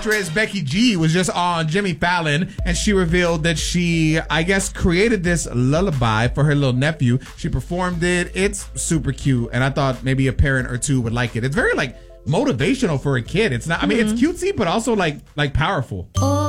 Actress Becky G was just on Jimmy Fallon, and she revealed that she, I guess, created this lullaby for her little nephew. She performed it. It's super cute, and I thought maybe a parent or two would like it. It's very like motivational for a kid. It's not. I mean, it's cutesy, but also like powerful.